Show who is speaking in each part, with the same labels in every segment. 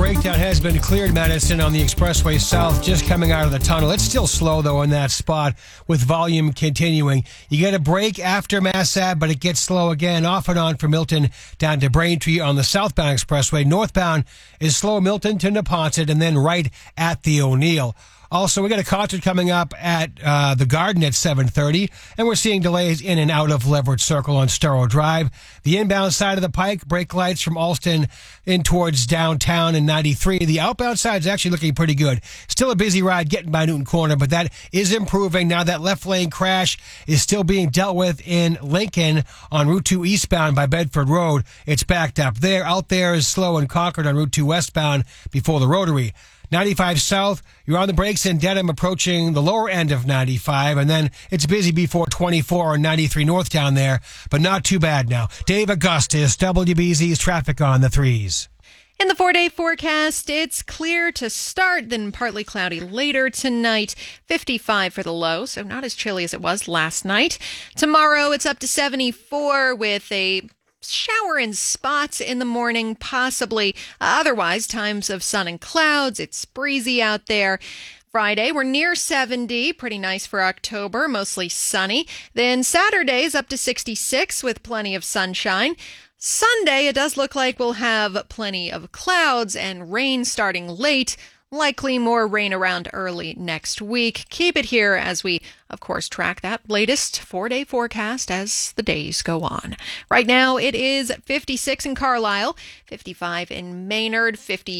Speaker 1: breakdown has been cleared, Madison, on the Expressway South, just coming out of the tunnel. It's still slow, though, in that spot with volume continuing. You get a break after Mass Ave, but it gets slow again, off and on from Milton down to Braintree on the southbound expressway. Northbound is slow, Milton to Neponset, and then right at the O'Neill. Also, we got a concert coming up at the Garden at 7:30, and we're seeing delays in and out of Leverett Circle on Storrow Drive. The inbound side of the Pike, brake lights from Alston in towards downtown and 93. The outbound side is actually looking pretty good. Still a busy ride getting by Newton Corner, but that is improving. Now that left lane crash is still being dealt with in Lincoln on Route 2 eastbound by Bedford Road. It's backed up there. Out there is slow in Concord on Route 2 westbound before the Rotary. 95 south, you're on the brakes in Dedham approaching the lower end of 95, and then it's busy before 24 on 93 north down there, but not too bad now. Dave Augustus, WBZ's traffic on the 3s.
Speaker 2: In the 4-day forecast, it's clear to start, then partly cloudy later tonight. 55 for the low, so not as chilly as it was last night. Tomorrow, it's up to 74 with a shower in spots in the morning, possibly. Otherwise, times of sun and clouds. It's breezy out there. Friday, we're near 70. Pretty nice for October, mostly sunny. Then Saturday's up to 66 with plenty of sunshine. Sunday, it does look like we'll have plenty of clouds and rain starting late. Likely more rain around early next week. Keep it here as we, of course, track that latest 4-day forecast as the days go on. Right now, it is 56 in Carlisle, 55 in Maynard,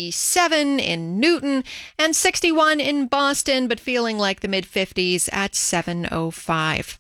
Speaker 2: 57 in Newton, and 61 in Boston, but feeling like the mid-50s at 7:05.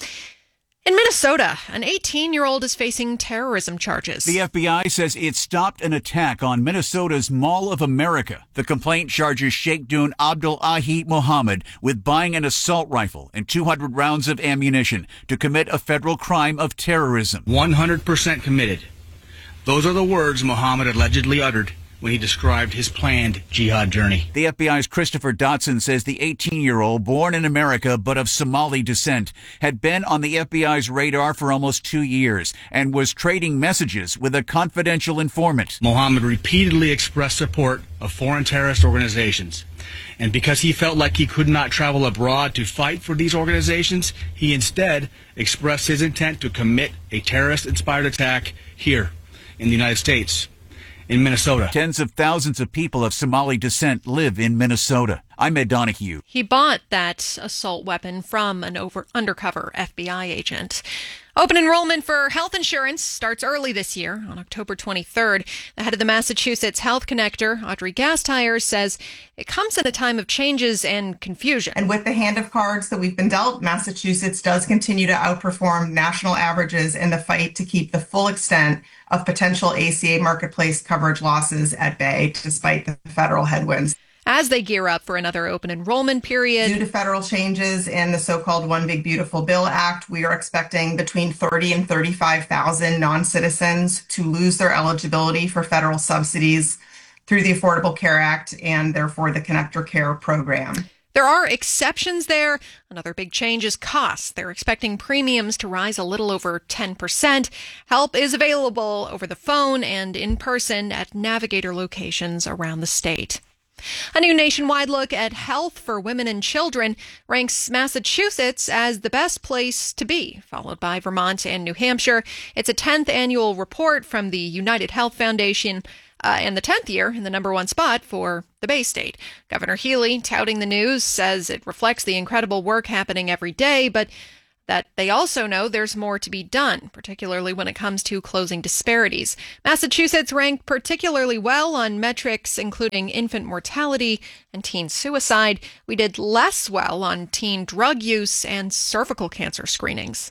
Speaker 2: In Minnesota, an 18-year-old is facing terrorism charges.
Speaker 3: The FBI says it stopped an attack on Minnesota's Mall of America. The complaint charges Sheikh Dun Abdul Ahid Mohammed with buying an assault rifle and 200 rounds of ammunition to commit a federal crime of terrorism.
Speaker 4: 100% committed. Those are the words Mohammed allegedly uttered when he described his planned jihad journey.
Speaker 3: The FBI's Christopher Dotson says the 18-year-old, born in America but of Somali descent, had been on the FBI's radar for almost 2 years and was trading messages with a confidential informant.
Speaker 4: Mohammed repeatedly expressed support of foreign terrorist organizations. And because he felt like he could not travel abroad to fight for these organizations, he instead expressed his intent to commit a terrorist-inspired attack here in the United States. In Minnesota.
Speaker 3: Tens of thousands of people of Somali descent live in Minnesota. I'm Ed Donahue.
Speaker 2: He bought that assault weapon from an undercover FBI agent. Open enrollment for health insurance starts early this year on October 23rd. The head of the Massachusetts Health Connector, Audrey Gasteier, says it comes at a time of changes and confusion.
Speaker 5: And with the hand of cards that we've been dealt, Massachusetts does continue to outperform national averages in the fight to keep the full extent of potential ACA marketplace coverage losses at bay, despite the federal headwinds.
Speaker 2: As they gear up for another open enrollment period.
Speaker 5: Due to federal changes in the so-called One Big Beautiful Bill Act, we are expecting between 30 and 35,000 non-citizens to lose their eligibility for federal subsidies through the Affordable Care Act and therefore the Connector Care program.
Speaker 2: There are exceptions there. Another big change is costs. They're expecting premiums to rise a little over 10%. Help is available over the phone and in person at Navigator locations around the state. A new nationwide look at health for women and children ranks Massachusetts as the best place to be, followed by Vermont and New Hampshire. It's a 10th annual report from the United Health Foundation, and the 10th year in the number one spot for the Bay State. Governor Healy, touting the news, says it reflects the incredible work happening every day, but that they also know there's more to be done, particularly when it comes to closing disparities. Massachusetts ranked particularly well on metrics including infant mortality and teen suicide. We did less well on teen drug use and cervical cancer screenings.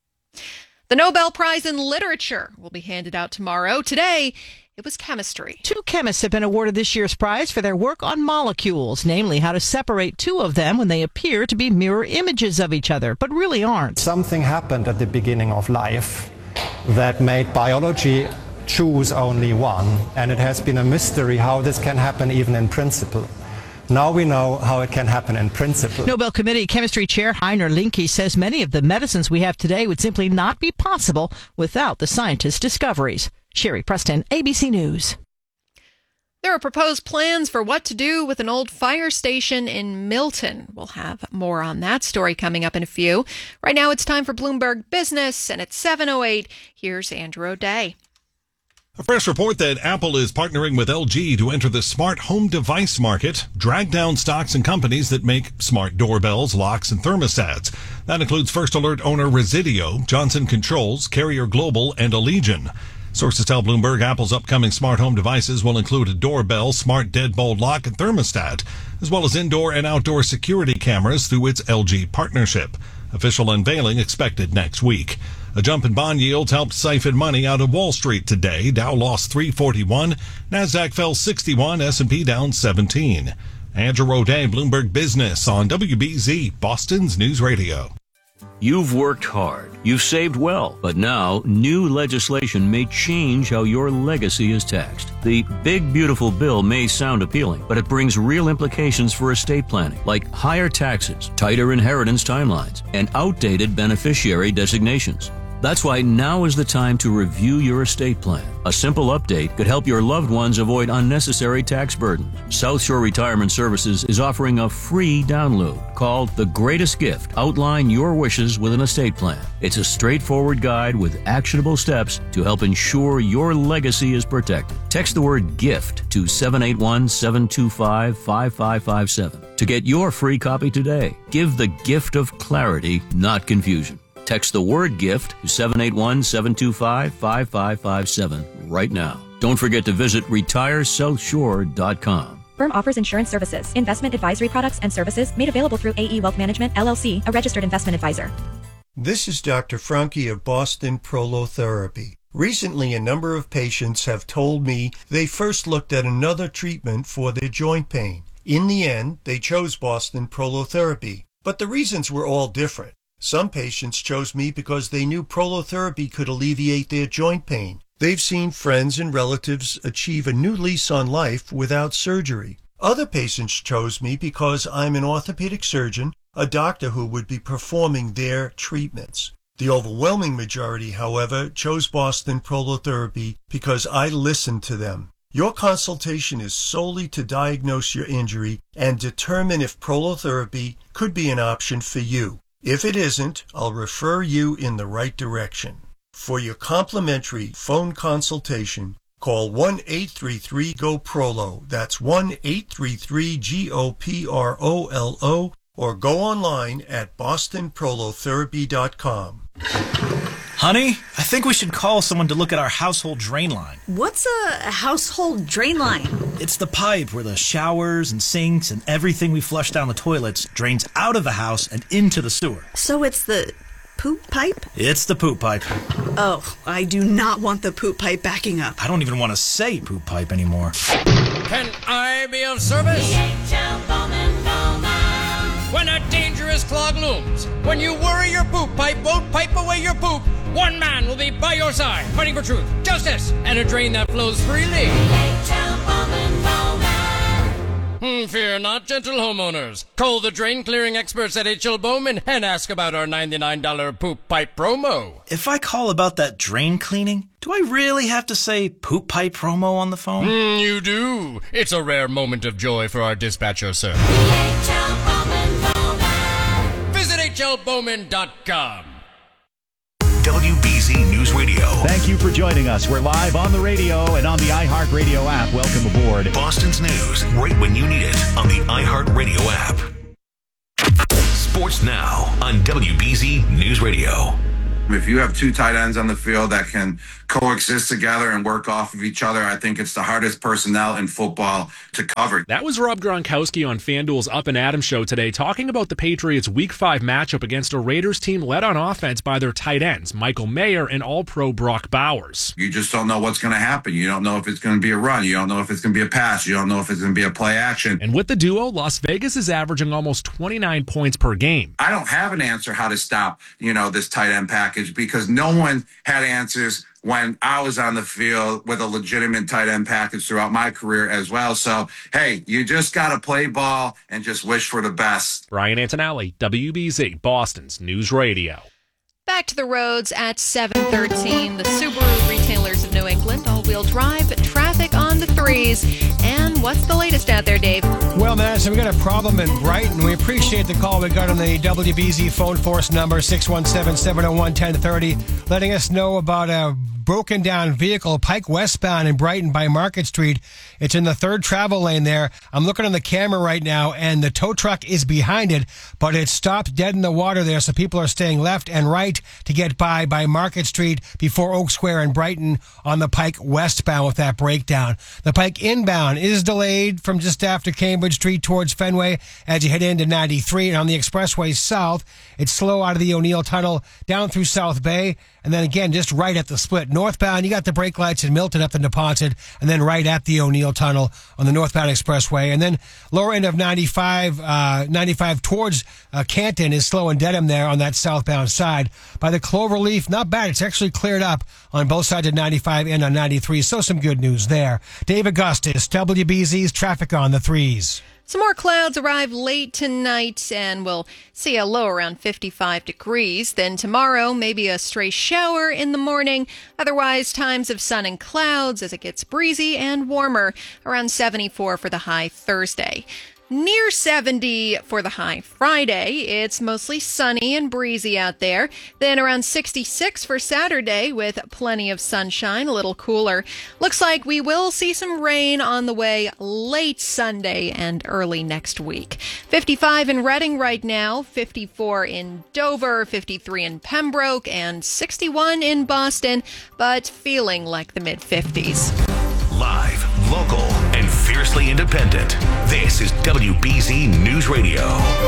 Speaker 2: The Nobel Prize in Literature will be handed out tomorrow. Today, it was chemistry.
Speaker 6: 2 chemists have been awarded this year's prize for their work on molecules, namely how to separate 2 of them when they appear to be mirror images of each other, but really aren't.
Speaker 7: Something happened at the beginning of life that made biology choose only one, and it has been a mystery how this can happen even in principle. Now we know how it can happen in principle.
Speaker 6: Nobel Committee Chemistry Chair Heiner Linke says many of the medicines we have today would simply not be possible without the scientists' discoveries. Sherry Preston, ABC News.
Speaker 2: There are proposed plans for what to do with an old fire station in Milton. We'll have more on that story coming up in a few. Right now it's time for Bloomberg Business, and it's 7:08. Here's Andrew O'Day.
Speaker 8: A fresh report that Apple is partnering with LG to enter the smart home device market, drag down stocks and companies that make smart doorbells, locks, and thermostats. That includes First Alert owner Resideo, Johnson Controls, Carrier Global, and Allegion. Sources tell Bloomberg Apple's upcoming smart home devices will include a doorbell, smart deadbolt lock, and thermostat, as well as indoor and outdoor security cameras through its LG partnership. Official unveiling expected next week. A jump in bond yields helped siphon money out of Wall Street today. Dow lost 341, Nasdaq fell 61, S&P down 17. Andrew O'Day, Bloomberg Business on WBZ, Boston's News Radio.
Speaker 9: You've worked hard, you've saved well, but now new legislation may change how your legacy is taxed. The Big Beautiful Bill may sound appealing, but it brings real implications for estate planning, like higher taxes, tighter inheritance timelines, and outdated beneficiary designations. That's why now is the time to review your estate plan. A simple update could help your loved ones avoid unnecessary tax burdens. South Shore Retirement Services is offering a free download called The Greatest Gift. Outline your wishes with an estate plan. It's a straightforward guide with actionable steps to help ensure your legacy is protected. Text the word GIFT to 781-725-5557 to get your free copy today. Give the gift of clarity, not confusion. Text the word GIFT to 781-725-5557 right now. Don't forget to visit retiresouthshore.com.
Speaker 10: Firm offers insurance services, investment advisory products and services made available through AE Wealth Management, LLC, a registered investment advisor.
Speaker 11: This is Dr. Franke of Boston Prolotherapy. Recently, a number of patients have told me they first looked at another treatment for their joint pain. In the end, they chose Boston Prolotherapy, but the reasons were all different. Some patients chose me because they knew prolotherapy could alleviate their joint pain. They've seen friends and relatives achieve a new lease on life without surgery. Other patients chose me because I'm an orthopedic surgeon, a doctor who would be performing their treatments. The overwhelming majority, however, chose Boston Prolotherapy because I listened to them. Your consultation is solely to diagnose your injury and determine if prolotherapy could be an option for you. If it isn't, I'll refer you in the right direction. For your complimentary phone consultation, call 1-833-GO-PROLO. That's 1-833-GOPROLO, or go online at bostonprolotherapy.com.
Speaker 12: Honey, I think we should call someone to look at our household drain line.
Speaker 13: What's a household drain line?
Speaker 12: It's the pipe where the showers and sinks and everything we flush down the toilets drains out of the house and into the sewer.
Speaker 13: So it's the poop pipe?
Speaker 12: It's the poop pipe.
Speaker 13: Oh, I do not want the poop pipe backing up.
Speaker 12: I don't even want to say poop pipe anymore.
Speaker 14: Can I be of service? When a dangerous clog looms, when you worry your poop pipe won't pipe away your poop, one man will be by your side, fighting for truth, justice, and a drain that flows freely. Fear not, gentle homeowners. Call the drain clearing experts at H.L. Bowman and ask about our $99 poop pipe promo.
Speaker 12: If I call about that drain cleaning, do I really have to say poop pipe promo on the phone?
Speaker 14: You do. It's a rare moment of joy for our dispatcher, sir. Visit hlbowman.com.
Speaker 3: WBZ News Radio.
Speaker 15: Thank you for joining us. We're live on the radio and on the iHeartRadio app. Welcome aboard.
Speaker 3: Boston's news, right when you need it, on the iHeartRadio app. Sports Now on WBZ News Radio.
Speaker 16: If you have two tight ends on the field that can coexist together and work off of each other, I think it's the hardest personnel in football to cover.
Speaker 17: That was Rob Gronkowski on FanDuel's Up and Adams show today, talking about the Patriots' Week 5 matchup against a Raiders team led on offense by their tight ends, Michael Mayer and All-Pro Brock Bowers.
Speaker 16: You just don't know what's going to happen. You don't know if it's going to be a run. You don't know if it's going to be a pass. You don't know if it's going to be a play action.
Speaker 17: And with the duo, Las Vegas is averaging almost 29 points per game.
Speaker 16: I don't have an answer how to stop, this tight end package, because no one had answers when I was on the field with a legitimate tight end package throughout my career as well. So, hey, you just got to play ball and just wish for the best.
Speaker 17: Ryan Antonelli, WBZ, Boston's News Radio.
Speaker 2: Back to the roads at 7:13. The Subaru Retailers of New England all-wheel drive traffic on on the threes. And what's the latest out there, Dave?
Speaker 1: Well, Madison, we got a problem in Brighton. We appreciate the call we got on the WBZ phone force number 617-701-1030, letting us know about a broken down vehicle, Pike westbound in Brighton by Market Street. It's in the third travel lane there. I'm looking on the camera right now, and the tow truck is behind it, but it's stopped dead in the water there, so people are staying left and right to get by Market Street before Oak Square in Brighton on the Pike westbound with that breakdown. The Pike inbound is delayed from just after Cambridge Street towards Fenway as you head into 93, and on the expressway south, it's slow out of the O'Neill Tunnel down through South Bay, and then again, just right at the split. Northbound, you got the brake lights in Milton up to Neponset, and then right at the O'Neill Tunnel on the northbound expressway. And then lower end of 95 towards Canton is slow in Dedham there on that southbound side. By the Cloverleaf, not bad. It's actually cleared up on both sides of 95 and on 93, so some good news there. Dave Augustus, WBZ's Traffic on the Threes.
Speaker 2: Some more clouds arrive late tonight, and we'll see a low around 55 degrees. Then tomorrow, maybe a stray shower in the morning. Otherwise, times of sun and clouds as it gets breezy and warmer, around 74 for the high Thursday. Near 70 for the high Friday. It's mostly sunny and breezy out there. Then around 66 for Saturday with plenty of sunshine, a little cooler. Looks like we will see some rain on the way late Sunday and early next week. 55 in Reading right now, 54 in Dover, 53 in Pembroke, and 61 in Boston, but feeling like the mid-50s.
Speaker 18: Live, local, and fiercely independent. This is WBZ News Radio.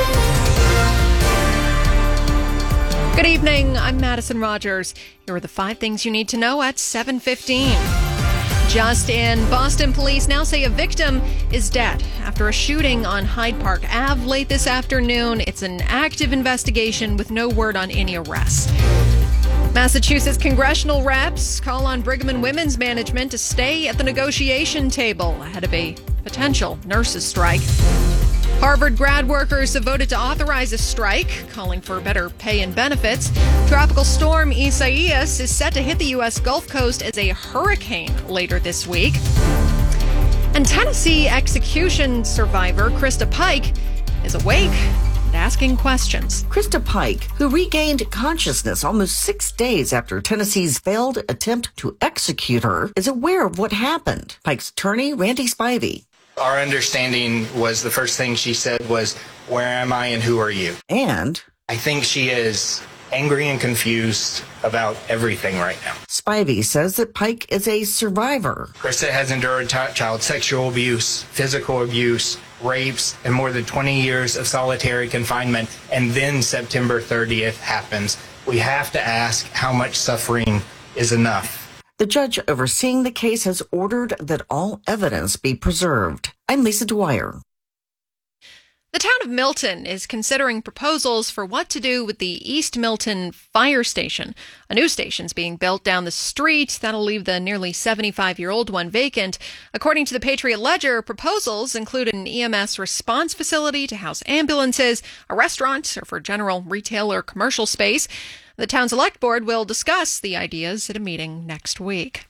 Speaker 2: Good evening. I'm Madison Rogers. Here are the 5 things you need to know at 7:15. Just in, Boston police now say a victim is dead after a shooting on Hyde Park Ave late this afternoon. It's an active investigation with no word on any arrests. Massachusetts congressional reps call on Brigham and Women's management to stay at the negotiation table ahead of a potential nurses' strike. Harvard grad workers have voted to authorize a strike, calling for better pay and benefits. Tropical storm Isaias is set to hit the U.S. Gulf Coast as a hurricane later this week. And Tennessee execution survivor Krista Pike is awake and asking questions.
Speaker 19: Krista Pike, who regained consciousness almost 6 days after Tennessee's failed attempt to execute her, is aware of what happened. Pike's attorney, Randy Spivey.
Speaker 20: Our understanding was the first thing she said was, "Where am I and who are you?"
Speaker 19: And
Speaker 20: I think she is angry and confused about everything right now.
Speaker 19: Spivey says that Pike is a survivor.
Speaker 20: Krista has endured child sexual abuse, physical abuse, rapes, and more than 20 years of solitary confinement. And then September 30th happens. We have to ask how much suffering is enough.
Speaker 19: The judge overseeing the case has ordered that all evidence be preserved. I'm Lisa Dwyer.
Speaker 2: The town of Milton is considering proposals for what to do with the East Milton Fire Station. A new station's being built down the street that'll leave the nearly 75-year-old one vacant. According to the Patriot Ledger, proposals include an EMS response facility to house ambulances, a restaurant, or for general retail or commercial space. The town's elect board will discuss the ideas at a meeting next week.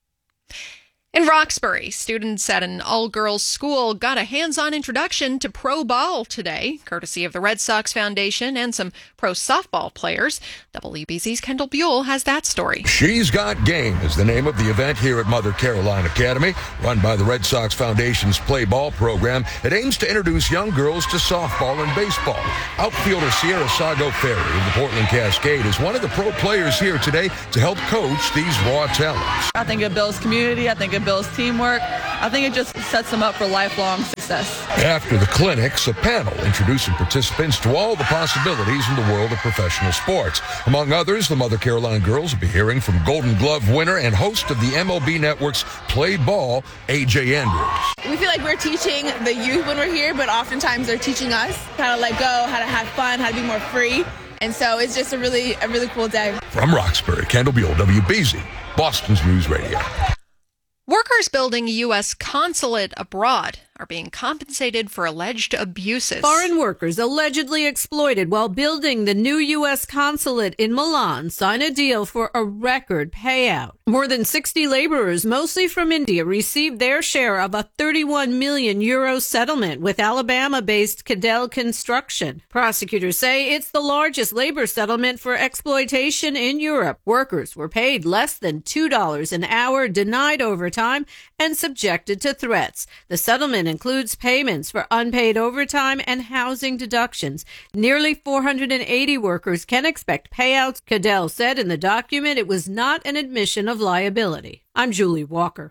Speaker 2: In Roxbury, students at an all-girls school got a hands-on introduction to pro ball today, courtesy of the Red Sox Foundation and some pro softball players. WBZ's Kendall Buell has that story.
Speaker 21: She's Got Game is the name of the event here at Mother Caroline Academy, run by the Red Sox Foundation's Play Ball program. It aims to introduce young girls to softball and baseball. Outfielder Sierra Sago Ferry of the Portland Cascade is one of the pro players here today to help coach these raw talents.
Speaker 22: I think it builds community. I think it builds teamwork. I think it just sets them up for lifelong success.
Speaker 21: After the clinics, a panel introducing participants to all the possibilities in the world of professional sports. Among others, the Mother Caroline girls will be hearing from Golden Glove winner and host of the MLB Network's Play Ball, AJ Andrews.
Speaker 23: We feel like we're teaching the youth when we're here, but oftentimes they're teaching us how to let go, how to have fun, how to be more free. And so it's just a really cool day.
Speaker 21: From Roxbury, Kendall Buell, WBZ, Boston's News Radio.
Speaker 2: Workers building a U.S. consulate abroad are being compensated for alleged abuses.
Speaker 4: Foreign workers allegedly exploited while building the new U.S. consulate in Milan sign a deal for a record payout. More than 60 laborers, mostly from India, received their share of a 31 million euro settlement with Alabama-based Cadell Construction. Prosecutors say it's the largest labor settlement for exploitation in Europe. Workers were paid less than $2 an hour, denied overtime, and subjected to threats. The settlement includes payments for unpaid overtime and housing deductions. Nearly 480 workers can expect payouts. Cadell said in the document it was not an admission of liability. I'm Julie Walker.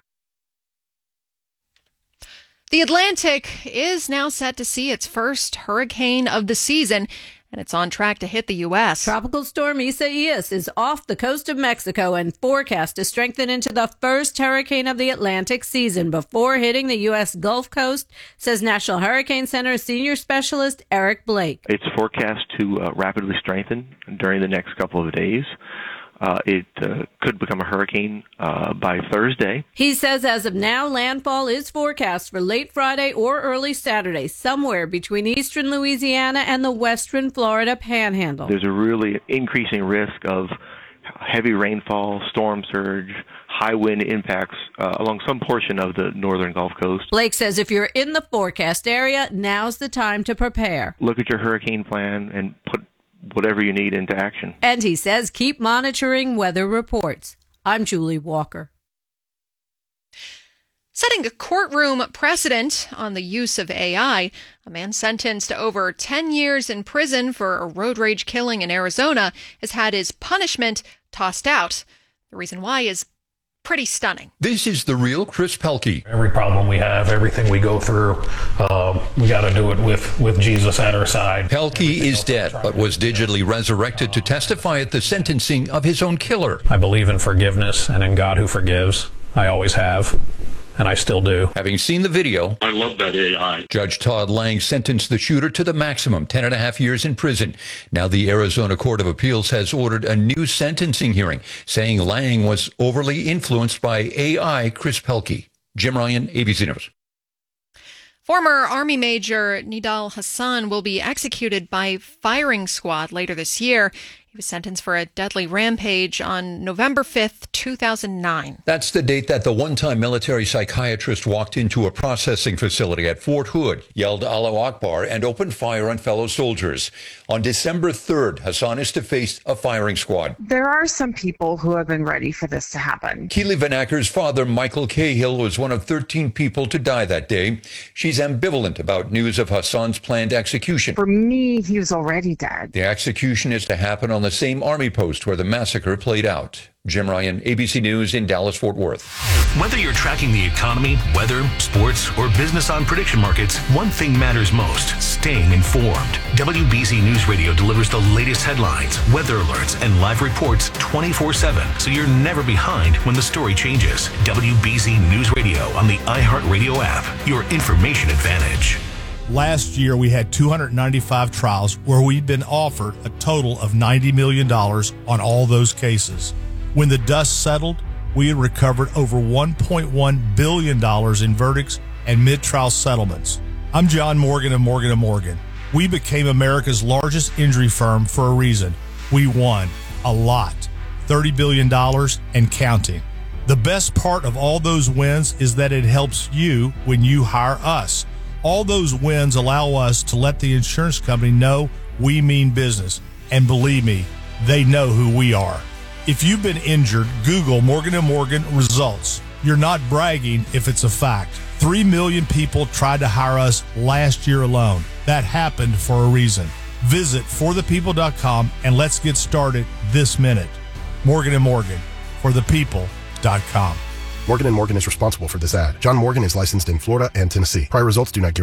Speaker 2: The Atlantic is now set to see its first hurricane of the season, and it's on track to hit the U.S.
Speaker 4: Tropical storm Isaias is off the coast of Mexico and forecast to strengthen into the first hurricane of the Atlantic season before hitting the U.S. Gulf Coast, says National Hurricane Center senior specialist Eric Blake.
Speaker 5: It's forecast to rapidly strengthen during the next couple of days. It could become a hurricane by Thursday.
Speaker 4: He says as of now, landfall is forecast for late Friday or early Saturday, somewhere between eastern Louisiana and the western Florida panhandle.
Speaker 5: There's a really increasing risk of heavy rainfall, storm surge, high wind impacts along some portion of the northern Gulf Coast.
Speaker 4: Blake says if you're in the forecast area, now's the time to prepare.
Speaker 5: Look at your hurricane plan and put whatever you need into action.
Speaker 4: And he says keep monitoring weather reports. I'm Julie Walker.
Speaker 2: Setting a courtroom precedent on the use of AI, a man sentenced to over 10 years in prison for a road rage killing in Arizona has had his punishment tossed out. The reason why is pretty stunning.
Speaker 7: This is the real Chris Pelkey.
Speaker 24: Every problem we have, everything we go through, we got to do it with Jesus at our side.
Speaker 7: Pelkey is dead, but was digitally resurrected to testify at the sentencing of his own killer.
Speaker 24: I believe in forgiveness and in God who forgives. I always have. And I still do.
Speaker 7: Having seen the video,
Speaker 25: I love that AI.
Speaker 7: Judge Todd Lang sentenced the shooter to the maximum, 10.5 years in prison. Now the Arizona Court of Appeals has ordered a new sentencing hearing, saying Lang was overly influenced by AI. Chris Pelkey. Jim Ryan, ABC News.
Speaker 2: Former Army Major Nidal Hassan will be executed by firing squad later this year. He was sentenced for a deadly rampage on November 5th, 2009.
Speaker 7: That's the date that the one-time military psychiatrist walked into a processing facility at Fort Hood, yelled Allahu Akbar, and opened fire on fellow soldiers. On December 3rd, Hassan is to face a firing squad.
Speaker 26: There are some people who have been ready for this to happen.
Speaker 7: Keely Van Acker's father, Michael Cahill, was one of 13 people to die that day. She's ambivalent about news of Hassan's planned execution.
Speaker 26: For me, he was already dead.
Speaker 7: The execution is to happen on the same army post where the massacre played out. Jim Ryan, ABC News in Dallas-Fort Worth.
Speaker 18: Whether you're tracking the economy, weather, sports, or business on prediction markets, one thing matters most: staying informed. WBZ News Radio delivers the latest headlines, weather alerts, and live reports 24/7, so you're never behind when the story changes. WBZ News Radio on the iHeartRadio app, your information advantage.
Speaker 27: Last year, we had 295 trials where we'd been offered a total of $90 million on all those cases. When the dust settled, we had recovered over $1.1 billion in verdicts and mid-trial settlements. I'm John Morgan of Morgan & Morgan. We became America's largest injury firm for a reason. We won a lot, $30 billion and counting. The best part of all those wins is that it helps you when you hire us. All those wins allow us to let the insurance company know we mean business. And believe me, they know who we are. If you've been injured, Google Morgan & Morgan results. You're not bragging if it's a fact. 3 million people tried to hire us last year alone. That happened for a reason. Visit forthepeople.com and let's get started this minute. Morgan & Morgan, forthepeople.com.
Speaker 28: Morgan & Morgan is responsible for this ad. John Morgan is licensed in Florida and Tennessee. Prior results do not guarantee